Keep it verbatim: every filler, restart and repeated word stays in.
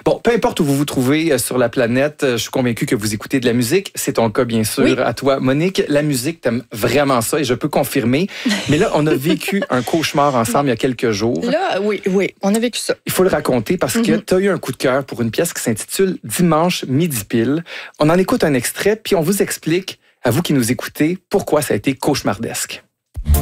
Bon, peu importe où vous vous trouvez sur la planète, je suis convaincu que vous écoutez de la musique. C'est ton cas, bien sûr, oui. à toi. Monique, la musique, t'aimes vraiment ça et je peux confirmer. Mais là, on a vécu un cauchemar ensemble il y a quelques jours. Là, oui, oui, on a vécu ça. Il faut le raconter parce que mm-hmm. tu as eu un coup de cœur pour une pièce qui s'intitule Dimanche midi pile. On en écoute un extrait, puis on vous explique, à vous qui nous écoutez, pourquoi ça a été cauchemardesque.